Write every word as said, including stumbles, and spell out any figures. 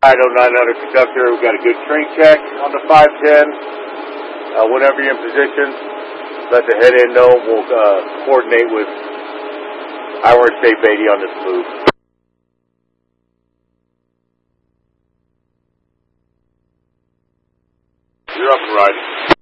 I oh nine hundred conductor, we've got a good train check on the five ten. Uh, whenever you're in position, let the head end know. We'll uh, coordinate with our State Beatty on this move. You're up and riding.